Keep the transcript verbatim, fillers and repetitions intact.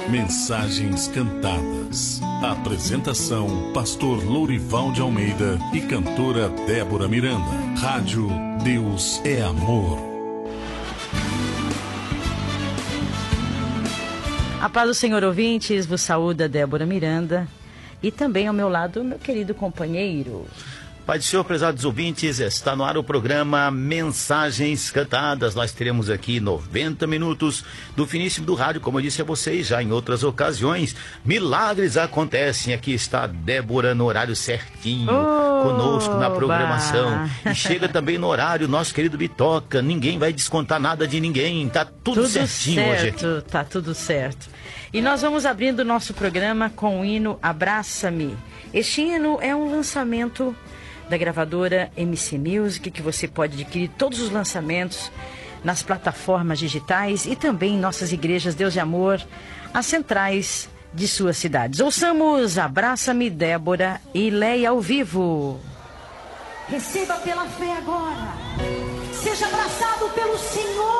Mensagens cantadas. Apresentação: Pastor Lourival de Almeida e cantora Débora Miranda. Rádio Deus é Amor. A paz do Senhor, ouvintes, vos saúda Débora Miranda e também ao meu lado meu querido companheiro. Pai do Senhor, prezados ouvintes, está no ar o programa Mensagens Cantadas. Nós teremos aqui noventa minutos do finíssimo do rádio, como eu disse a vocês já em outras ocasiões. Milagres acontecem. Aqui está a Débora no horário certinho, oh, conosco na programação. Bah. E chega também no horário nosso querido Bitoca. Ninguém vai descontar nada de ninguém. Tá tudo, tudo certinho certo, hoje. Tá tudo certo. E nós vamos abrindo o nosso programa com o hino Abraça-me. Este hino é um lançamento da gravadora M C Music, que você pode adquirir todos os lançamentos nas plataformas digitais e também em nossas igrejas Deus e Amor, as centrais de suas cidades. Ouçamos Abraça-me, Débora e Leia ao vivo. Receba pela fé agora. Seja abraçado pelo Senhor.